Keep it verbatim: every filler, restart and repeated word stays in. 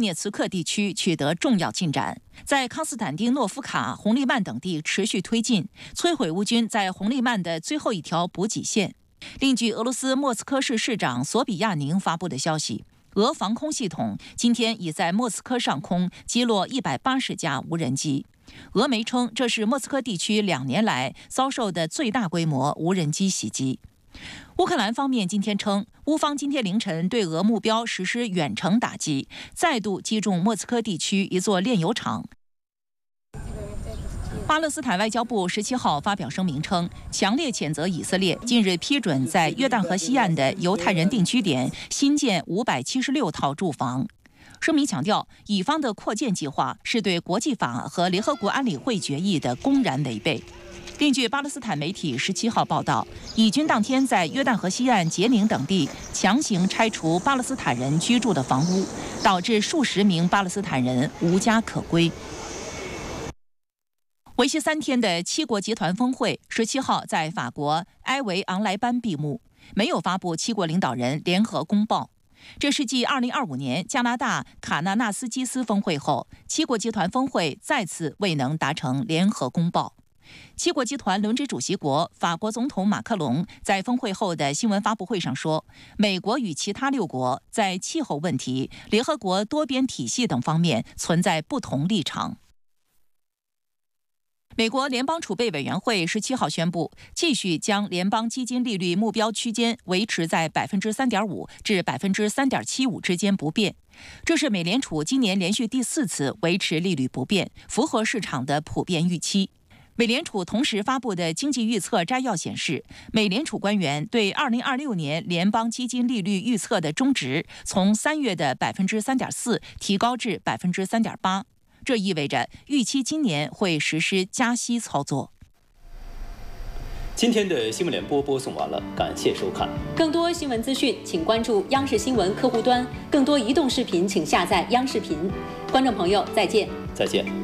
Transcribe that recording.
涅茨克地区取得重要进展，在康斯坦丁诺夫卡、红利曼等地持续推进，摧毁乌军在红利曼的最后一条补给线。另据俄罗斯莫斯科市市长索比亚宁发布的消息，俄防空系统今天已在莫斯科上空击落一百八十架无人机。俄媒称，这是莫斯科地区两年来遭受的最大规模无人机袭击。乌克兰方面今天称，乌方今天凌晨对俄目标实施远程打击，再度击中莫斯科地区一座炼油厂。巴勒斯坦外交部十七号发表声明称，强烈谴责以色列近日批准在约旦河西岸的犹太人定居点新建五百七十六套住房。声明强调，以方的扩建计划是对国际法和联合国安理会决议的公然违背。另据巴勒斯坦媒体十七号报道，以军当天在约旦河西岸杰宁等地强行拆除巴勒斯坦人居住的房屋，导致数十名巴勒斯坦人无家可归。为期三天的七国集团峰会十七号在法国埃维昂莱班闭幕，没有发布七国领导人联合公报。这是继二零二五年加拿大卡纳纳斯基斯峰会后，七国集团峰会再次未能达成联合公报。七国集团轮值主席国法国总统马克龙在峰会后的新闻发布会上说，美国与其他六国在气候问题、联合国多边体系等方面存在不同立场。美国联邦储备委员会十七号宣布，继续将联邦基金利率目标区间维持在百分之三点五至百分之三点七五之间不变。这是美联储今年连续第四次维持利率不变，符合市场的普遍预期。美联储同时发布的经济预测摘要显示，美联储官员对二零二六年联邦基金利率预测的中值从三月的百分之三点四提高至百分之三点八。这意味着预期今年会实施加息操作。 今天的新闻联播播送完了，感谢收看。 更多新闻资讯，请关注央视新闻客户端；更多移动视频，请下载央视频。观众朋友，再见。 再见。